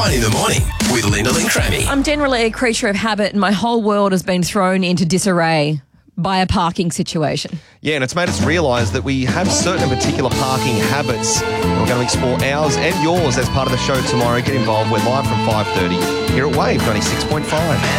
In the morning with Lyndall and Crammy. I'm generally a creature of habit and my whole world has been thrown into disarray by a parking situation. Yeah, and it's made us realise that we have certain particular parking habits. We're going to explore ours and yours as part of the show tomorrow. Get involved. We're live from 5:30 here at Wave 96.5.